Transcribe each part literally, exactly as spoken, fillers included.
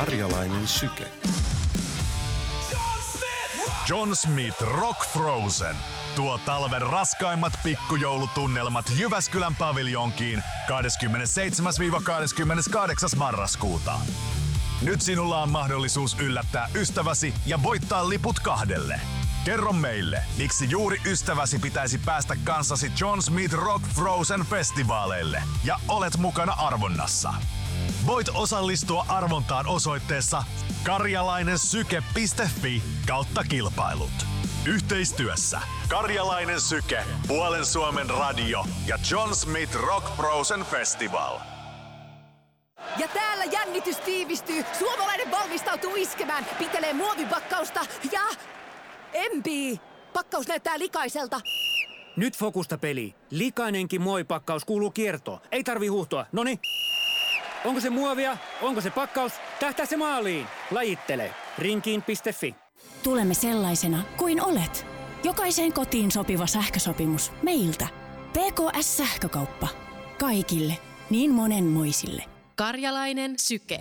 Karjalainen syke. John Smith Rock Frozen tuo talven raskaimmat pikkujoulutunnelmat Jyväskylän paviljonkiin kahdeskymmenesseitsemäs kahdeskymmeneskahdeksas marraskuuta. Nyt sinulla on mahdollisuus yllättää ystäväsi ja voittaa liput kahdelle. Kerro meille, miksi juuri ystäväsi pitäisi päästä kanssasi John Smith Rock Frozen festivaaleille ja olet mukana arvonnassa. Voit osallistua arvontaan osoitteessa karjalainensyke piste fi kautta kilpailut. Yhteistyössä Karjalainen Syke, Puolen Suomen radio ja John Smith Rock Frozen Festival. Ja täällä jännitys tiivistyy. Suomalainen valmistautuu iskemään, pitelee muovipakkausta ja... Empii! Pakkaus näyttää likaiselta. Nyt fokusta peli. Likainenkin muovipakkaus kuuluu kiertoon. Ei tarvi huuhtoa. Noni. Onko se muovia? Onko se pakkaus? Tähtää se maaliin. Lajittele. Rinkiin piste fi. Tulemme sellaisena kuin olet. Jokaiseen kotiin sopiva sähkösopimus meiltä. P K S-sähkökauppa. Kaikille. Niin monenmoisille. Karjalainen syke.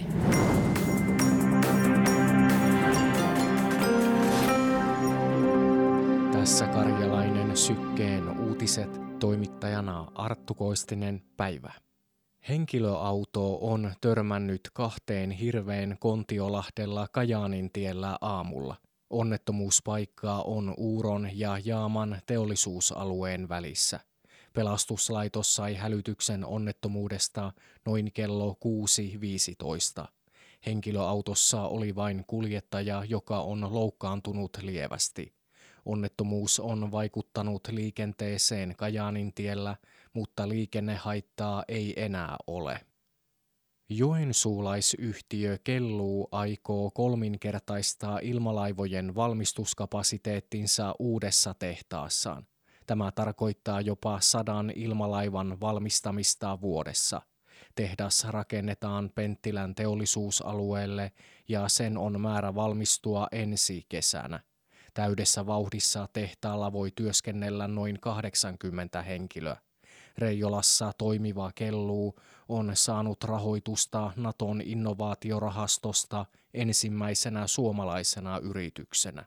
Tässä Karjalainen sykkeen uutiset, toimittajana Arttu Koistinen, päivä. Henkilöauto on törmännyt kahteen hirveen Kontiolahdella Kajaanintiellä aamulla. Onnettomuuspaikka on Uuron ja Jaaman teollisuusalueen välissä. Pelastuslaitos sai hälytyksen onnettomuudesta noin kello kuusi viisitoista. Henkilöautossa oli vain kuljettaja, joka on loukkaantunut lievästi. Onnettomuus on vaikuttanut liikenteeseen Kajaanintiellä, mutta liikennehaittaa ei enää ole. Joensuulaisyhtiö Kelluu aikoo kolminkertaistaa ilmalaivojen valmistuskapasiteettinsa uudessa tehtaassaan. Tämä tarkoittaa jopa sadan ilmalaivan valmistamista vuodessa. Tehdas rakennetaan Penttilän teollisuusalueelle ja sen on määrä valmistua ensi kesänä. Täydessä vauhdissa tehtaalla voi työskennellä noin kahdeksankymmentä henkilöä. Reijolassa toimiva Kelluu on saanut rahoitusta Naton innovaatiorahastosta ensimmäisenä suomalaisena yrityksenä.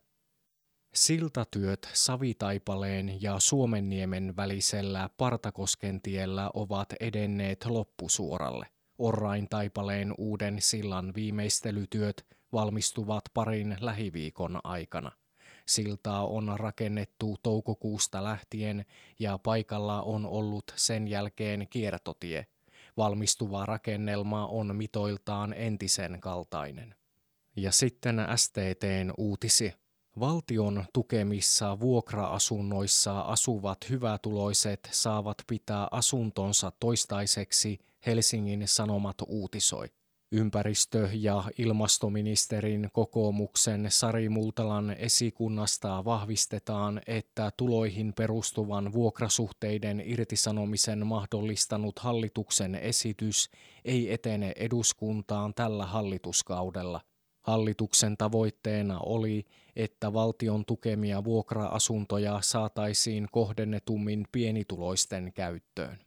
Siltatyöt Savitaipaleen ja Suomenniemen välisellä Partakoskentiellä ovat edenneet loppusuoralle. Orraintaipaleen uuden sillan viimeistelytyöt valmistuvat parin lähiviikon aikana. Siltaa on rakennettu toukokuusta lähtien ja paikalla on ollut sen jälkeen kiertotie. Valmistuva rakennelma on mitoiltaan entisen kaltainen. Ja sitten S T T:n uutisi. Valtion tukemissa vuokra-asunnoissa asuvat hyvätuloiset saavat pitää asuntonsa toistaiseksi, Helsingin Sanomat uutisoi. Ympäristö- ja ilmastoministerin kokoomuksen Sari Multalan esikunnasta vahvistetaan, että tuloihin perustuvan vuokrasuhteiden irtisanomisen mahdollistanut hallituksen esitys ei etene eduskuntaan tällä hallituskaudella. Hallituksen tavoitteena oli, että valtion tukemia vuokra-asuntoja saataisiin kohdennetummin pienituloisten käyttöön.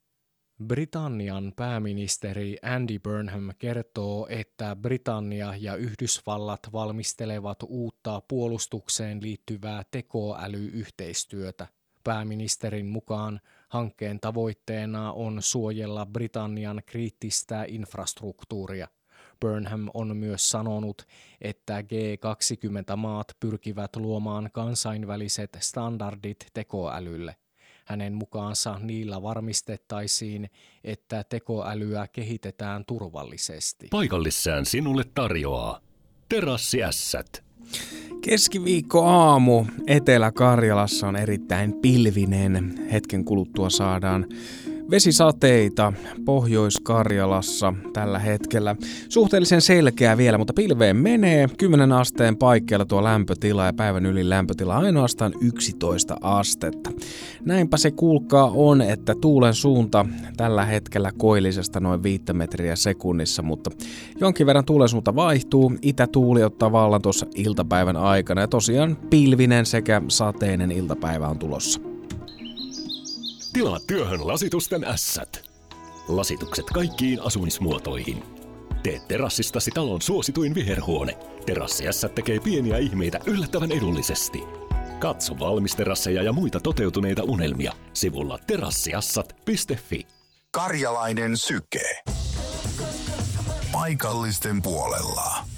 Britannian pääministeri Andy Burnham kertoo, että Britannia ja Yhdysvallat valmistelevat uutta puolustukseen liittyvää tekoäly-yhteistyötä. Pääministerin mukaan hankkeen tavoitteena on suojella Britannian kriittistä infrastruktuuria. Burnham on myös sanonut, että G kaksikymmentä-maat pyrkivät luomaan kansainväliset standardit tekoälylle. Hänen mukaansa niillä varmistettaisiin, että tekoälyä kehitetään turvallisesti. Paikallissään sinulle tarjoaa Terassiässät. Keskiviikkoaamu Etelä-Karjalassa on erittäin pilvinen. Hetken kuluttua saadaan vesisateita Pohjois-Karjalassa tällä hetkellä. Suhteellisen selkeää vielä, mutta pilveen menee. kymmenen asteen paikkeilla tuo lämpötila ja päivän yli lämpötila ainoastaan yksitoista astetta. Näinpä se kuulkaa on, että tuulen suunta tällä hetkellä koillisesta noin viittä metriä sekunnissa, mutta jonkin verran tuulen suunta vaihtuu. Itätuuli ottaa vallan tuossa iltapäivän aikana ja tosiaan pilvinen sekä sateinen iltapäivä on tulossa. Tilaa työhön lasitusten ässät. Lasitukset kaikkiin asumismuotoihin. Tee terassistasi talon suosituin viherhuone. Terassi Ässät tekee pieniä ihmeitä yllättävän edullisesti. Katso valmisterasseja ja muita toteutuneita unelmia sivulla terassiassat piste fi. Karjalainen syke. Paikallisten puolella.